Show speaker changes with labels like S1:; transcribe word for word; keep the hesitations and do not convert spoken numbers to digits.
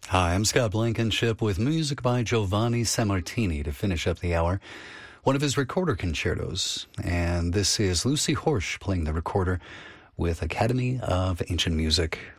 S1: Hi, I'm Scott Blankenship with music by Giovanni Sammartini to finish up the hour. One of his recorder concertos, and this is Lucy Horsch playing the recorder with Academy of Ancient Music.